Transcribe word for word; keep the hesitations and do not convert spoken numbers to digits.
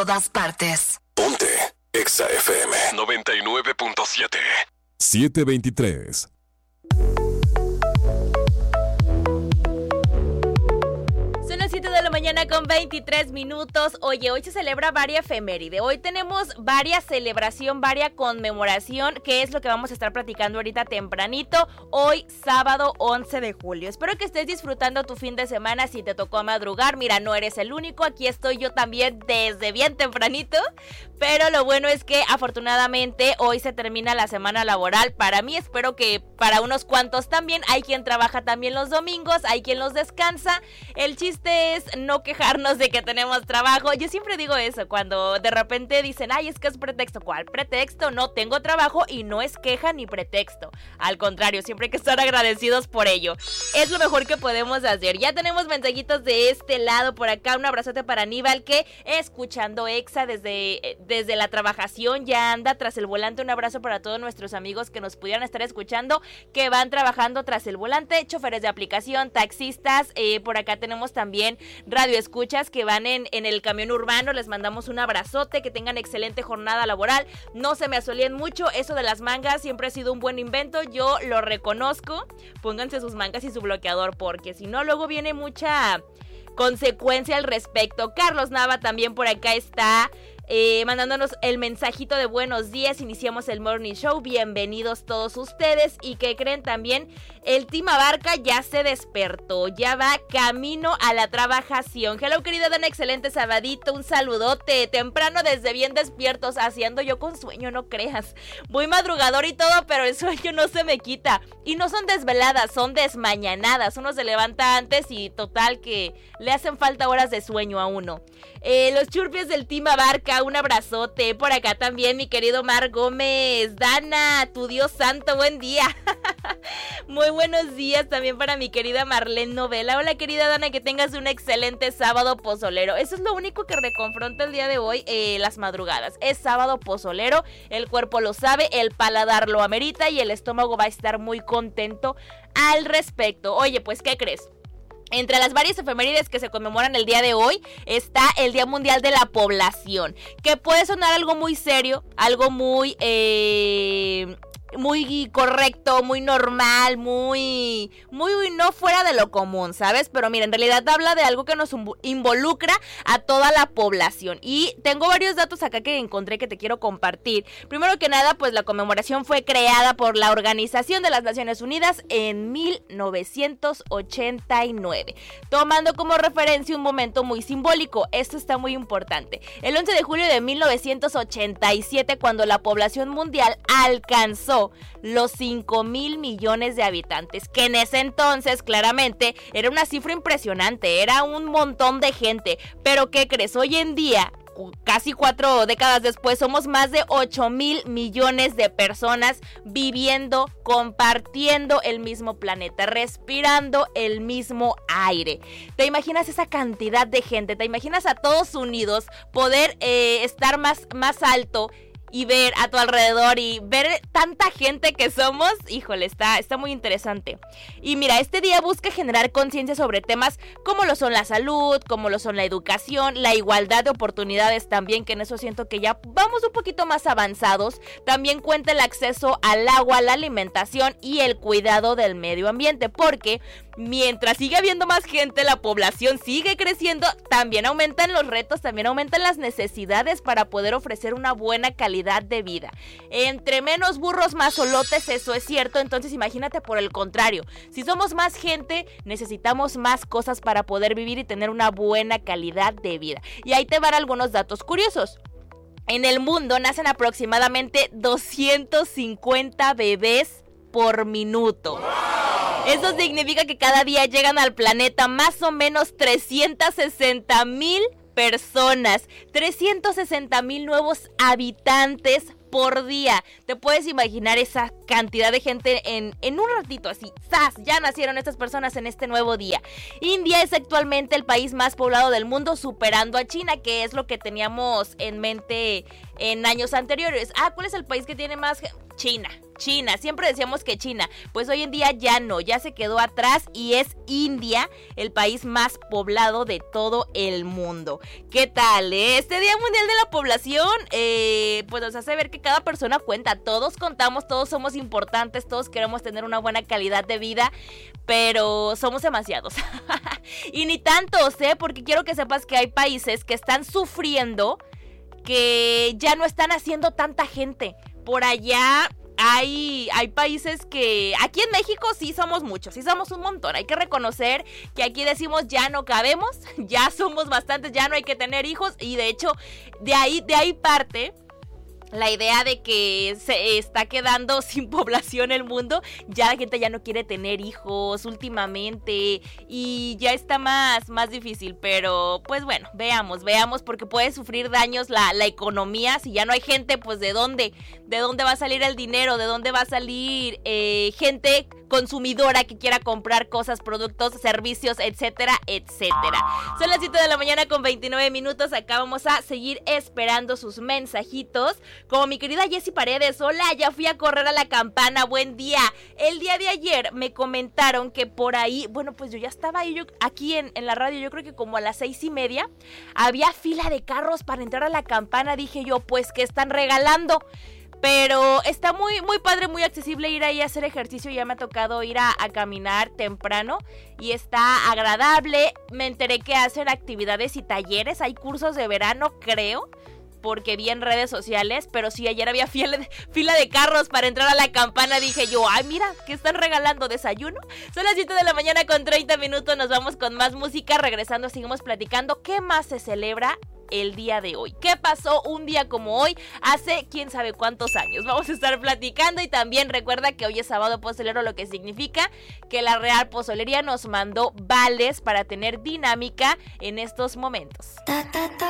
todas partes. Ponte Exa F M noventa y nueve punto siete. siete veintitrés. Son las siete de la mañana con veintitrés minutos. Oye, hoy se celebra varia efeméride. Hoy tenemos varia celebración, varia conmemoración, que es lo que vamos a estar platicando ahorita tempranito. Hoy, sábado once de julio. Espero que estés disfrutando tu fin de semana. Si te tocó madrugar, mira, no eres el único. Aquí estoy yo también desde bien tempranito. Pero lo bueno es que afortunadamente hoy se termina la semana laboral. Para mí, espero que para unos cuantos también. Hay quien trabaja también los domingos, hay quien los descansa. El chiste es no quejarnos de que tenemos trabajo. Yo siempre digo eso cuando de repente dicen, ay, es que es pretexto. ¿Cuál pretexto? No, tengo trabajo y no es queja ni pretexto. Al contrario, siempre hay que estar agradecidos por ello. Es lo mejor que podemos hacer. Ya tenemos mensajitos de este lado por acá. Un abrazote para Aníbal, que escuchando Exa desde, desde la trabajación ya anda tras el volante. Un abrazo para todos nuestros amigos que nos pudieran estar escuchando, que van trabajando tras el volante, choferes de aplicación, taxistas. Eh, por acá tenemos también También radio escuchas que van en, en el camión urbano. Les mandamos un abrazote, que tengan excelente jornada laboral. No se me asolien mucho, eso de las mangas siempre ha sido un buen invento, yo lo reconozco. Pónganse sus mangas y su bloqueador, porque si no luego viene mucha consecuencia al respecto. Carlos Nava también por acá está Eh, mandándonos el mensajito de buenos días. Iniciamos el Morning Show, bienvenidos todos ustedes. Y que creen también, el Team Abarca ya se despertó, ya va camino a la trabajación. Hello querida Dana, excelente sabadito, un saludote, temprano desde bien despiertos, haciendo yo con sueño, no creas. Voy madrugador y todo, pero el sueño no se me quita. Y no son desveladas, son desmañanadas. Uno se levanta antes y total que le hacen falta horas de sueño a uno. Eh, los churpies del Team Abarca, un abrazote. Por acá también mi querido Mar Gómez. Dana, tu Dios santo, buen día. Muy buenos días también para mi querida Marlene Novela. Hola querida Dana, que tengas un excelente sábado pozolero. Eso es lo único que reconfronta el día de hoy, eh, las madrugadas. Es sábado pozolero, el cuerpo lo sabe, el paladar lo amerita y el estómago va a estar muy contento al respecto. Oye, pues, ¿qué crees? Entre las varias efemérides que se conmemoran el día de hoy está el Día Mundial de la Población, que puede sonar algo muy serio, algo muy eh, muy correcto, muy normal, muy, muy no fuera de lo común, ¿sabes? Pero mira, en realidad habla de algo que nos involucra a toda la población. Y tengo varios datos acá que encontré que te quiero compartir. Primero que nada, pues la conmemoración fue creada por la Organización de las Naciones Unidas en mil novecientos ochenta y nueve, tomando como referencia un momento muy simbólico. Esto está muy importante. El once de julio de mil novecientos ochenta y siete, cuando la población mundial alcanzó los cinco mil millones de habitantes, que en ese entonces claramente era una cifra impresionante, era un montón de gente. Pero ¿qué crees? Hoy en día, casi cuatro décadas después, somos más de ocho mil millones de personas viviendo, compartiendo el mismo planeta, respirando el mismo aire. ¿Te imaginas esa cantidad de gente? ¿Te imaginas a todos unidos poder eh, estar más, más alto y ver a tu alrededor y ver tanta gente que somos? Híjole, está, está muy interesante. Y mira, este día busca generar conciencia sobre temas como lo son la salud, como lo son la educación, la igualdad de oportunidades también, que en eso siento que ya vamos un poquito más avanzados. También cuenta el acceso al agua, la alimentación y el cuidado del medio ambiente, porque mientras sigue habiendo más gente, la población sigue creciendo, también aumentan los retos, también aumentan las necesidades para poder ofrecer una buena calidad de vida. Entre menos burros, más solotes, eso es cierto. Entonces imagínate por el contrario, si somos más gente, necesitamos más cosas para poder vivir y tener una buena calidad de vida. Y ahí te van algunos datos curiosos. En el mundo nacen aproximadamente doscientos cincuenta bebés por minuto. Eso significa que cada día llegan al planeta más o menos trescientos sesenta mil personas, trescientos sesenta mil nuevos habitantes por día. Te puedes imaginar esa cantidad de gente en, en un ratito así. ¡Zas! Ya nacieron estas personas en este nuevo día. India es actualmente el país más poblado del mundo, superando a China, que es lo que teníamos en mente en años anteriores. Ah, ¿cuál es el país que tiene más? China. China. Siempre decíamos que China, pues hoy en día ya no, ya se quedó atrás y es India el país más poblado de todo el mundo. ¿Qué tal? Eh? Este Día Mundial de la Población, eh, pues nos hace ver que cada persona cuenta, todos contamos, todos somos importantes, todos queremos tener una buena calidad de vida, pero somos demasiados. Y ni tantos, ¿eh? Porque quiero que sepas que hay países que están sufriendo, que ya no están haciendo tanta gente. Por allá hay, hay países que... Aquí en México sí somos muchos, sí somos un montón. Hay que reconocer que aquí decimos ya no cabemos, ya somos bastantes, ya no hay que tener hijos. Y de hecho, de ahí, de ahí parte la idea de que se está quedando sin población el mundo. Ya la gente ya no quiere tener hijos últimamente y ya está más, más difícil. Pero pues bueno, veamos, veamos, porque puede sufrir daños la, la economía. Si ya no hay gente, pues ¿de dónde? ¿De dónde va a salir el dinero? ¿De dónde va a salir eh, gente consumidora que quiera comprar cosas, productos, servicios, etcétera, etcétera? Son las siete de la mañana con veintinueve minutos. Acá vamos a seguir esperando sus mensajitos. Como mi querida Jessie Paredes, hola, ya fui a correr a la campana, buen día. El día de ayer me comentaron que por ahí, bueno, pues yo ya estaba ahí yo, aquí en, en la radio, yo creo que como a las seis y media, había fila de carros para entrar a la campana. Dije yo, pues, ¿qué están regalando? Pero está muy, muy padre, muy accesible ir ahí a hacer ejercicio. Ya me ha tocado ir a, a caminar temprano y está agradable. Me enteré que hacen actividades y talleres, hay cursos de verano, creo, porque vi en redes sociales, pero sí, ayer había fila de, fila de carros para entrar a la campana. Dije yo, ay, mira, ¿qué están regalando? ¿Desayuno? Son las siete de la mañana con treinta minutos, nos vamos con más música. Regresando, seguimos platicando qué más se celebra el día de hoy. ¿Qué pasó un día como hoy hace quién sabe cuántos años? Vamos a estar platicando y también recuerda que hoy es sábado pozolero, lo que significa que la Real Pozolería nos mandó vales para tener dinámica en estos momentos. Ta, ta, ta.